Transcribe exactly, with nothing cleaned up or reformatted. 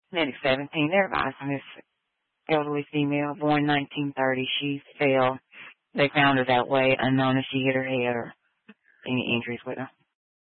Maybe seventeen. They're advising this elderly female, born nineteen thirty. She fell. They found her that way, unknown if she hit her head or any injuries with her.